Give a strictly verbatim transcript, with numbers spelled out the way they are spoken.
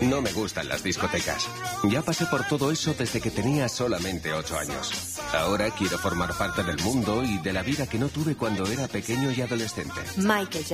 No me gustan las discotecas. Ya pasé por todo eso desde que tenía solamente ocho años. Ahora quiero formar parte del mundo y de la vida que no tuve cuando era pequeño y adolescente. Michael